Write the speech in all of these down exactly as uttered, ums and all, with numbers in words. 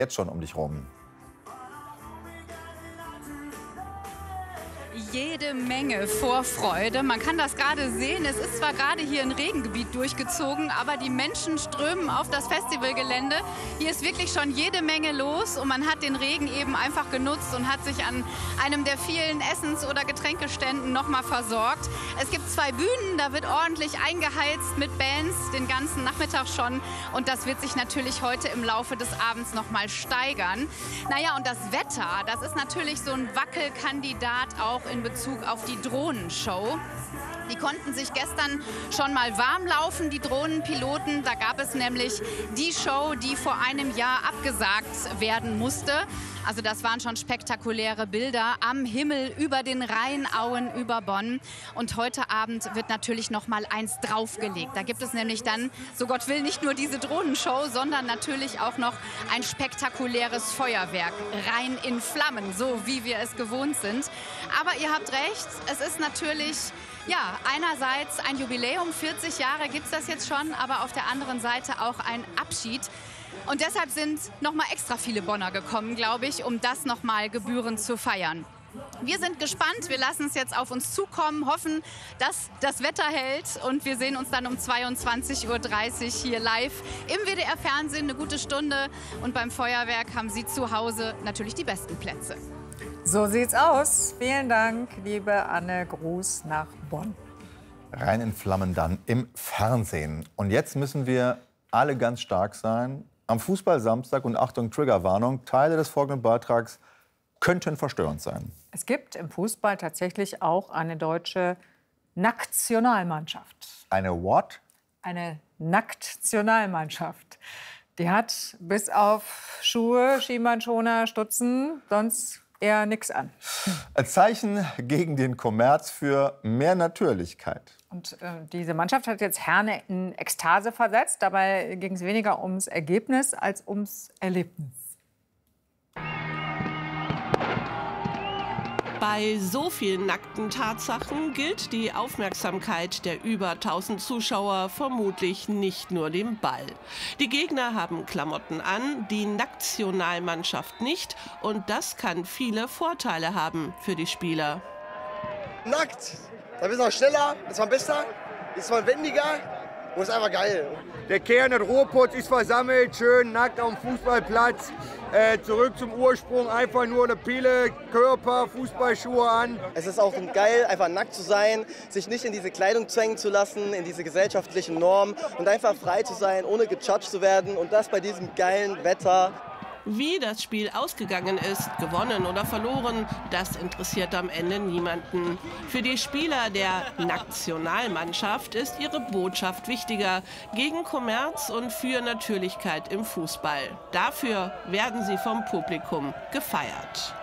jetzt schon um dich rum? Jede Menge Vorfreude. Man kann das gerade sehen. Es ist zwar gerade hier ein Regengebiet durchgezogen, aber die Menschen strömen auf das Festivalgelände. Hier ist wirklich schon jede Menge los und man hat den Regen eben einfach genutzt und hat sich an einem der vielen Essens- oder Getränkeständen noch mal versorgt. Es gibt zwei Bühnen, da wird ordentlich eingeheizt mit Bands den ganzen Nachmittag schon und das wird sich natürlich heute im Laufe des Abends noch mal steigern. Naja, und das Wetter, das ist natürlich so ein Wackelkandidat auch in Bezug auf die Drohnenshow. Die konnten sich gestern schon mal warm laufen, die Drohnenpiloten. Da gab es nämlich die Show, die vor einem Jahr abgesagt werden musste. Also das waren schon spektakuläre Bilder am Himmel über den Rheinauen über Bonn. Und heute Abend wird natürlich noch mal eins draufgelegt. Da gibt es nämlich dann, so Gott will, nicht nur diese Drohnenshow, sondern natürlich auch noch ein spektakuläres Feuerwerk. Rhein in Flammen, so wie wir es gewohnt sind. Aber ihr habt recht, es ist natürlich... Ja, einerseits ein Jubiläum, vierzig Jahre gibt es das jetzt schon, aber auf der anderen Seite auch ein Abschied. Und deshalb sind noch mal extra viele Bonner gekommen, glaube ich, um das noch mal gebührend zu feiern. Wir sind gespannt, wir lassen es jetzt auf uns zukommen, hoffen, dass das Wetter hält und wir sehen uns dann um zweiundzwanzig Uhr dreißig hier live im W D R-Fernsehen, eine gute Stunde. Und beim Feuerwerk haben Sie zu Hause natürlich die besten Plätze. So sieht's aus. Vielen Dank, liebe Anne. Gruß nach Bonn. Rhein in Flammen dann im Fernsehen. Und jetzt müssen wir alle ganz stark sein. Am Fußball-Samstag und Achtung, Triggerwarnung, Teile des folgenden Beitrags könnten verstörend sein. Es gibt im Fußball tatsächlich auch eine deutsche Nationalmannschaft. Eine what? Eine Nationalmannschaft. Die hat bis auf Schuhe, Schienbeinschoner, Stutzen sonst eher nichts an. Ein Zeichen gegen den Kommerz für mehr Natürlichkeit. Und äh, diese Mannschaft hat jetzt Herne in Ekstase versetzt. Dabei ging es weniger ums Ergebnis als ums Erlebnis. Bei so vielen nackten Tatsachen gilt die Aufmerksamkeit der über tausend Zuschauer vermutlich nicht nur dem Ball. Die Gegner haben Klamotten an, die Nationalmannschaft nicht. Und das kann viele Vorteile haben für die Spieler. Nackt, da bist du noch schneller, ist man besser, ist man wendiger und ist einfach geil. Der Kern des Ruhrpots ist versammelt, schön nackt auf dem Fußballplatz. Äh, zurück zum Ursprung, einfach nur eine Pille, Körper, Fußballschuhe an. Es ist auch geil, einfach nackt zu sein, sich nicht in diese Kleidung zwängen zu lassen, in diese gesellschaftlichen Normen und einfach frei zu sein, ohne gejudged zu werden und das bei diesem geilen Wetter. Wie das Spiel ausgegangen ist, gewonnen oder verloren, das interessiert am Ende niemanden. Für die Spieler der Nationalmannschaft ist ihre Botschaft wichtiger, gegen Kommerz und für Natürlichkeit im Fußball. Dafür werden sie vom Publikum gefeiert.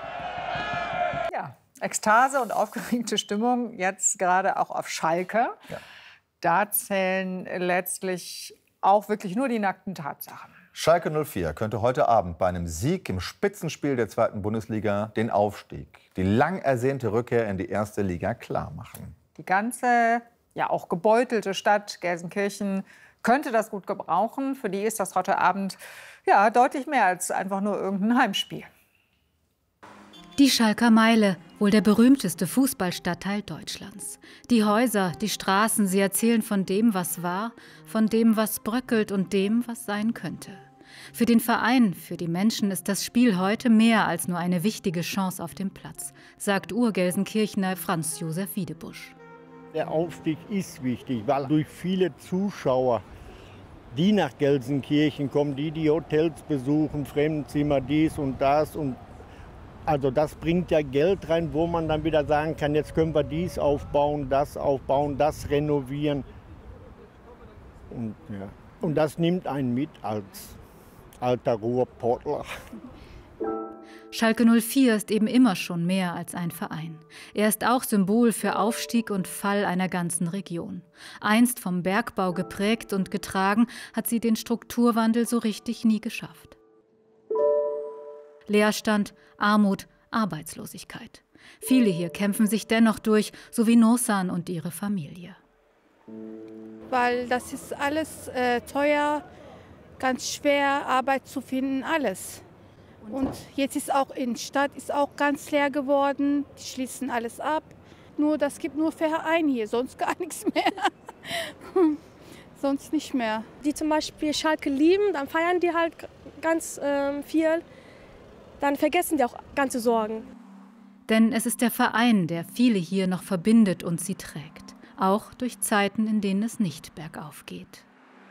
Ja, Ekstase und aufgeregte Stimmung jetzt gerade auch auf Schalke. Ja. Da zählen letztlich auch wirklich nur die nackten Tatsachen. Schalke null vier könnte heute Abend bei einem Sieg im Spitzenspiel der zweiten Bundesliga den Aufstieg, die lang ersehnte Rückkehr in die erste Liga klarmachen. Die ganze, ja auch gebeutelte Stadt Gelsenkirchen könnte das gut gebrauchen. Für die ist das heute Abend ja deutlich mehr als einfach nur irgendein Heimspiel. Die Schalker Meile, wohl der berühmteste Fußballstadtteil Deutschlands. Die Häuser, die Straßen, sie erzählen von dem, was war, von dem, was bröckelt und dem, was sein könnte. Für den Verein, für die Menschen ist das Spiel heute mehr als nur eine wichtige Chance auf dem Platz, sagt Ur-Gelsenkirchener Franz Josef Wiedebusch. Der Aufstieg ist wichtig, weil durch viele Zuschauer, die nach Gelsenkirchen kommen, die die Hotels besuchen, Fremdenzimmer, dies und das. Und also das bringt ja Geld rein, wo man dann wieder sagen kann, jetzt können wir dies aufbauen, das aufbauen, das renovieren. Und, ja. und das nimmt einen mit als alter Ruhrpottler. Schalke null vier ist eben immer schon mehr als ein Verein. Er ist auch Symbol für Aufstieg und Fall einer ganzen Region. Einst vom Bergbau geprägt und getragen, hat sie den Strukturwandel so richtig nie geschafft. Leerstand, Armut, Arbeitslosigkeit. Viele hier kämpfen sich dennoch durch, so wie Nosan und ihre Familie. Weil das ist alles äh, teuer, ganz schwer, Arbeit zu finden, alles. Und jetzt ist auch in der Stadt ist auch ganz leer geworden. Die schließen alles ab. Nur das gibt nur Verein hier, sonst gar nichts mehr. Sonst nicht mehr. Die zum Beispiel Schalke lieben, dann feiern die halt ganz äh, viel. Dann vergessen die auch ganze Sorgen. Denn es ist der Verein, der viele hier noch verbindet und sie trägt. Auch durch Zeiten, in denen es nicht bergauf geht.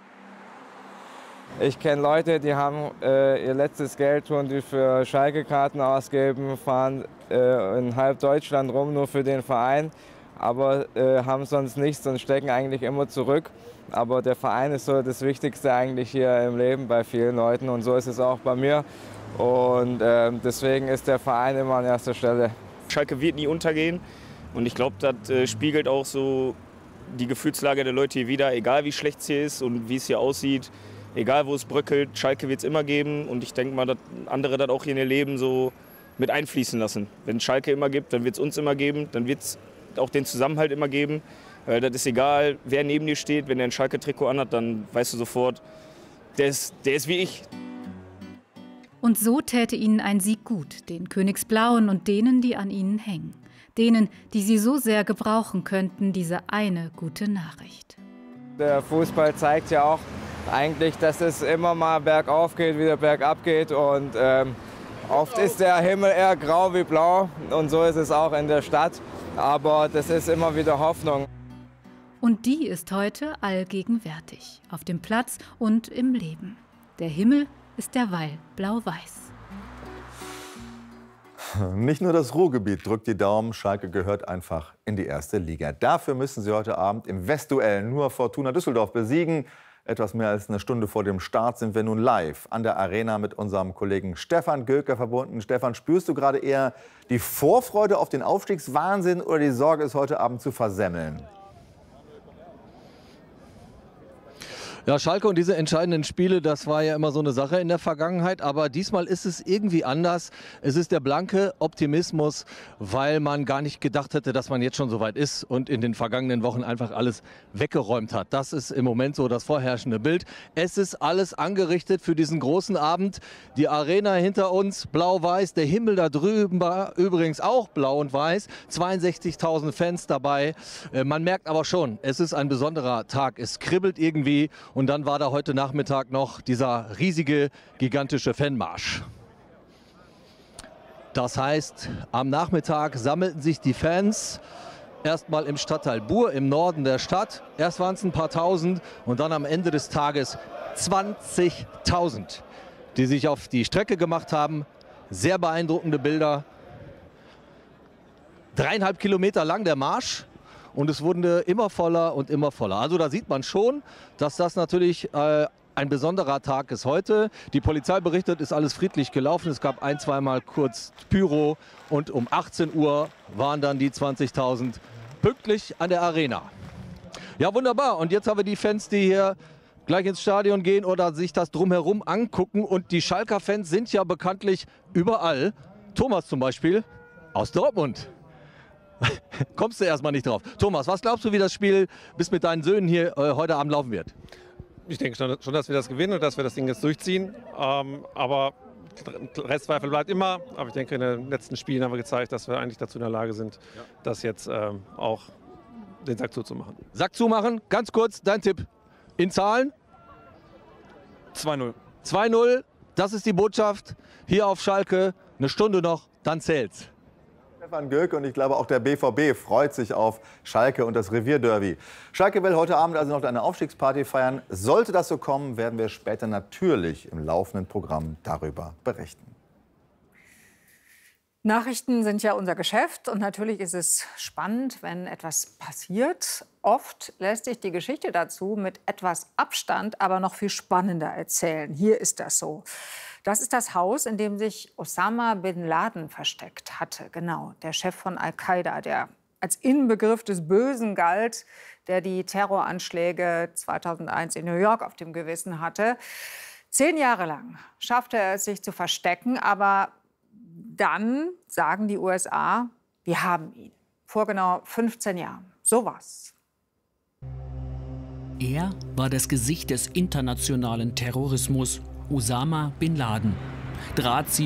Ich kenne Leute, die haben äh, ihr letztes Geld tun, die für Schalke-Karten ausgeben, fahren äh, in halb Deutschland rum, nur für den Verein, aber äh, haben sonst nichts und stecken eigentlich immer zurück. Aber der Verein ist so das Wichtigste eigentlich hier im Leben bei vielen Leuten und so ist es auch bei mir. Und äh, deswegen ist der Verein immer an erster Stelle. Schalke wird nie untergehen und ich glaube, das äh, spiegelt auch so die Gefühlslage der Leute hier wider, egal wie schlecht es hier ist und wie es hier aussieht. Egal wo es bröckelt, Schalke wird es immer geben und ich denke mal, dass andere das auch hier in ihr Leben so mit einfließen lassen. Wenn es Schalke immer gibt, dann wird es uns immer geben, dann wird es auch den Zusammenhalt immer geben. Weil das ist egal, wer neben dir steht, wenn er ein Schalke-Trikot anhat, dann weißt du sofort, der ist, der ist wie ich. Und so täte ihnen ein Sieg gut, den Königsblauen und denen, die an ihnen hängen. Denen, die sie so sehr gebrauchen könnten, diese eine gute Nachricht. Der Fußball zeigt ja auch eigentlich, dass es immer mal bergauf geht, wieder bergab geht. Und ähm, oft ist der Himmel eher grau wie blau und so ist es auch in der Stadt. Aber das ist immer wieder Hoffnung. Und die ist heute allgegenwärtig, auf dem Platz und im Leben. Der Himmel ist derweil blau-weiß. Nicht nur das Ruhrgebiet drückt die Daumen, Schalke gehört einfach in die erste Liga. Dafür müssen sie heute Abend im Westduell nur Fortuna Düsseldorf besiegen. Etwas mehr als eine Stunde vor dem Start sind wir nun live an der Arena mit unserem Kollegen Stefan Göker verbunden. Stefan, spürst du gerade eher die Vorfreude auf den Aufstiegswahnsinn oder die Sorge, es heute Abend zu versemmeln? Ja, Schalke und diese entscheidenden Spiele, das war ja immer so eine Sache in der Vergangenheit. Aber diesmal ist es irgendwie anders. Es ist der blanke Optimismus, weil man gar nicht gedacht hätte, dass man jetzt schon so weit ist und in den vergangenen Wochen einfach alles weggeräumt hat. Das ist im Moment so das vorherrschende Bild. Es ist alles angerichtet für diesen großen Abend. Die Arena hinter uns, blau-weiß. Der Himmel da drüben war übrigens auch blau und weiß. zweiundsechzigtausend Fans dabei. Man merkt aber schon, es ist ein besonderer Tag. Es kribbelt irgendwie. Und dann war da heute Nachmittag noch dieser riesige, gigantische Fanmarsch. Das heißt, am Nachmittag sammelten sich die Fans erstmal im Stadtteil Buhr im Norden der Stadt. Erst waren es ein paar Tausend und dann am Ende des Tages zwanzigtausend, die sich auf die Strecke gemacht haben. Sehr beeindruckende Bilder. Dreieinhalb Kilometer lang der Marsch. Und es wurde immer voller und immer voller. Also da sieht man schon, dass das natürlich äh, ein besonderer Tag ist heute. Die Polizei berichtet, ist alles friedlich gelaufen. Es gab ein-, zweimal kurz Pyro. Und um achtzehn Uhr waren dann die zwanzigtausend pünktlich an der Arena. Ja, wunderbar. Und jetzt haben wir die Fans, die hier gleich ins Stadion gehen oder sich das drumherum angucken. Und die Schalker-Fans sind ja bekanntlich überall. Thomas zum Beispiel aus Dortmund. Kommst du erstmal nicht drauf. Thomas, was glaubst du, wie das Spiel bis mit deinen Söhnen hier äh, heute Abend laufen wird? Ich denke schon, schon, dass wir das gewinnen und dass wir das Ding jetzt durchziehen. Ähm, aber Restzweifel bleibt immer. Aber ich denke, in den letzten Spielen haben wir gezeigt, dass wir eigentlich dazu in der Lage sind, ja. das jetzt ähm, auch den Sack zuzumachen. Sack zumachen, ganz kurz, dein Tipp. In Zahlen? zwei null. zwei null, das ist die Botschaft hier auf Schalke. Eine Stunde noch, dann zählt's. Stefan Göke und ich glaube auch der B V B freut sich auf Schalke und das Revierderby. Schalke will heute Abend also noch eine Aufstiegsparty feiern. Sollte das so kommen, werden wir später natürlich im laufenden Programm darüber berichten. Nachrichten sind ja unser Geschäft und natürlich ist es spannend, wenn etwas passiert. Oft lässt sich die Geschichte dazu mit etwas Abstand aber noch viel spannender erzählen. Hier ist das so. Das ist das Haus, in dem sich Osama bin Laden versteckt hatte. Genau, der Chef von Al-Qaida, der als Inbegriff des Bösen galt, der die Terroranschläge zweitausendeins in New York auf dem Gewissen hatte. Zehn Jahre lang schaffte er es, sich zu verstecken. Aber dann sagen die U S A, wir haben ihn. Vor genau fünfzehn Jahren. So was. Er war das Gesicht des internationalen Terrorismus, Osama bin Laden. Drahtzieher